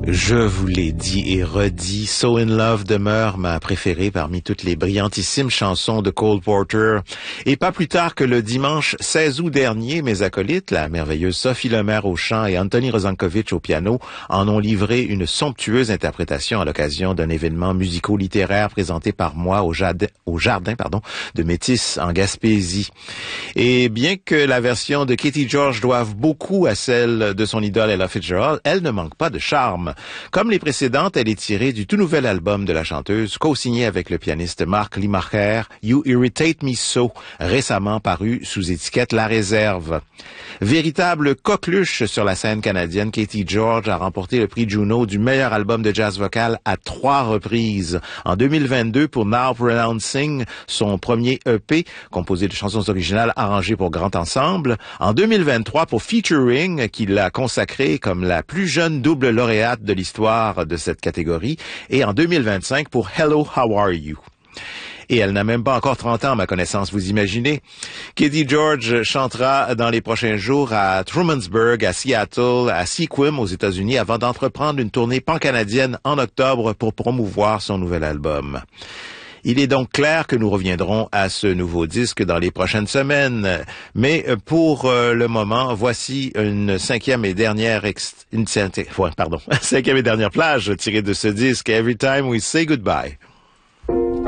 Je vous l'ai dit et redit, So in Love demeure ma préférée parmi toutes les brillantissimes chansons de Cole Porter. Et pas plus tard que le dimanche 16 août dernier, mes acolytes, la merveilleuse Sophie Lemaire au chant et Anthony Rosankovitch au piano, en ont livré une somptueuse interprétation à l'occasion d'un événement musico-littéraire présenté par moi au jardin de Métis en Gaspésie. Et bien que la version de Katie George doive beaucoup à celle de son idole Ella Fitzgerald, elle ne manque pas de charme. Comme les précédentes, elle est tirée du tout nouvel album de la chanteuse, co-signé avec le pianiste Marc Limacher, You Irritate Me So, récemment paru sous étiquette La Réserve. Véritable coqueluche sur la scène canadienne, Katie George a remporté le prix Juno du meilleur album de jazz vocal à 3 reprises. En 2022 pour Now Pronouncing, son premier EP, composé de chansons originales arrangées pour grand ensemble. En 2023 pour Featuring, qui l'a consacré comme la plus jeune double lauréate de l'histoire de cette catégorie. Et en 2025 pour Hello, How Are You? Et elle n'a même pas encore 30 ans, à ma connaissance, vous imaginez. Katie George chantera dans les prochains jours à Trumansburg, à Seattle, à Sequim aux États-Unis, avant d'entreprendre une tournée pan-canadienne en octobre pour promouvoir son nouvel album. Il est donc clair que nous reviendrons à ce nouveau disque dans les prochaines semaines. Mais pour le moment, voici cinquième et dernière plage tirée de ce disque, Every Time We Say Goodbye.